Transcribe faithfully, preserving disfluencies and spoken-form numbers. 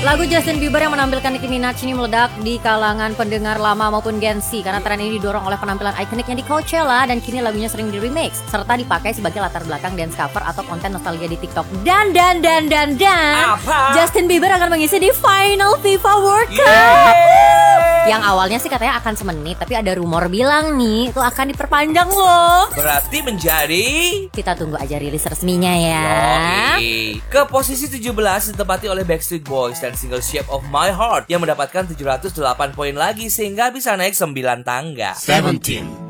Lagu Justin Bieber yang menampilkan Nicki Minaj ini meledak di kalangan pendengar lama maupun Gen Z karena tren ini didorong oleh penampilan ikoniknya di Coachella dan kini lagunya sering di-remix serta dipakai sebagai latar belakang dance cover atau konten nostalgia di TikTok. Dan dan dan dan dan Apa? Justin Bieber akan mengisi di final FIFA World Cup. Yeay. Yang awalnya sih katanya akan semenit, tapi ada rumor bilang nih itu akan diperpanjang loh. Berarti menjadi Kita tunggu aja rilis resminya ya. Yoi. Ke posisi tujuh belas ditempati oleh Backstreet Boys dan single Shape of My Heart yang mendapatkan tujuh ratus delapan poin lagi sehingga bisa naik sembilan tangga. seventeen.